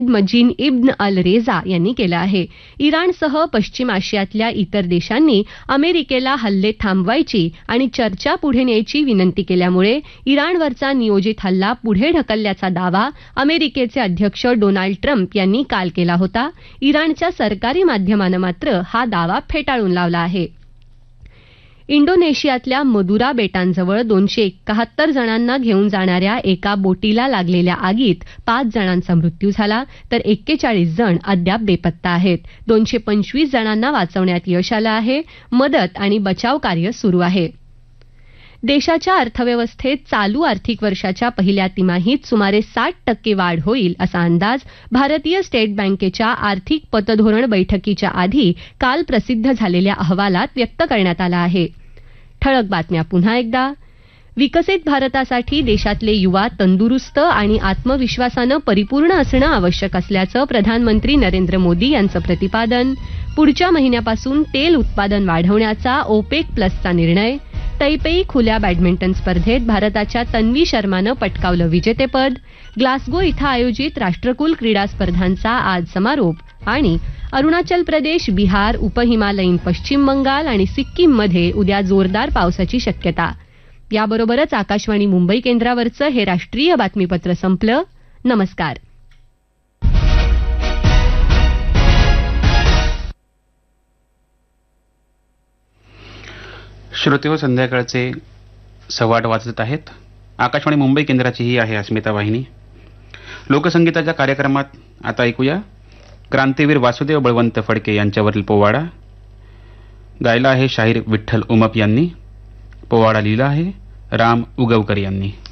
मजीन इब्न अल रेजा यांनी केलं आहे. इराणसह पश्चिम आशियातल्या इतर देशांनी अमेरिकेला हल्ले थांबवायची आणि चर्चा पुढे न्यायची विनंती केल्यामुळे इराणवरचा नियोजित हल्ला पुढे ढकलल्याचा दावा अमेरिकेचे अध्यक्ष डोनाल्ड ट्रम्प यांनी काल केला होता. इराणच्या सरकारी माध्यमानं मात्र हा दावा फेटाळून लावला आहे. इंडोनेशियातल्या मदुरा बेटांजवळ 271 जणांना घेऊन जाणाऱ्या एका बोटीला लागलेल्या आगीत 5 जणांचा मृत्यू झाला तर 41 जण अद्याप बेपत्ता आहेत. 225 जणांना वाचवण्यात यश आलं आहे. मदत आणि बचाव कार्य सुरू आहे. देशाच्या अर्थव्यवस्थेत चालू आर्थिक वर्षाच्या पहिल्या तिमाहीत सुमारे 60% वाढ होईल असा अंदाज भारतीय स्टेट बँकेच्या आर्थिक पतधोरण बैठकीच्या आधी काल प्रसिद्ध झालेल्या अहवालात व्यक्त करण्यात आला आहे. ठळक बातम्या पुन्हा एकदा. विकसित भारतासाठी देशातले युवा तंदुरुस्त आणि आत्मविश्वासानं परिपूर्ण असणं आवश्यक असल्याचं प्रधानमंत्री नरेंद्र मोदी यांचं प्रतिपादन. पुढच्या महिन्यापासून तेल उत्पादन वाढवण्याचा ओपेक प्लसचा निर्णय. तैपेई खुल्या बॅडमिंटन स्पर्धेत भारताच्या तन्वी शर्मानं पटकावलं विजेतेपद. ग्लासगो इथं आयोजित राष्ट्रकुल क्रीडा स्पर्धांचा आज समारोप. आणि अरुणाचल प्रदेश, बिहार, उपहिमालयीन पश्चिम बंगाल आणि सिक्कीममध्ये उद्या जोरदार पावसाची शक्यता. याबरोबरच आकाशवाणी मुंबई केंद्रावरचं हे राष्ट्रीय बातमीपत्र संपलं. नमस्कार. श्रोतेहो, संध्याकाळचे 8:15 वाजत आहेत. आकाशवाणी मुंबई केंद्राची ही आहे अस्मिता वाहिनी. लोकसंगीताच्या कार्यक्रमात आता ऐकूया क्रांतीवीर वासुदेव बळवंत फडके यांच्यावरील पोवाडा. गायला आहे शाहीर विठ्ठल उमप यांनी. पोवाडा लिहिला आहे राम उगवकर यांनी.